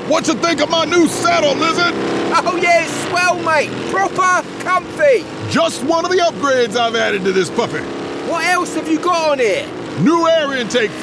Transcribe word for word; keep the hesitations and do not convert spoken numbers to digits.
What you think of my new saddle, Lizard? Oh yeah, it's swell, mate. Proper comfy. Just one of the upgrades I've added to this puppy. What else have you got on here? New air intake